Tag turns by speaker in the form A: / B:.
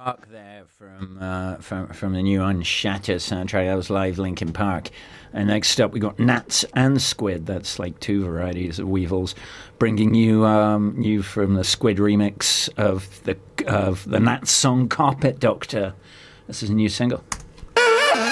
A: Park there from the new Unshatter soundtrack. That was live Linkin Park. And next up we got Gnats and Squid. That's like two varieties of Weevils, bringing you from the Squid remix of the Gnats song Carpet Doctor. This is a new single.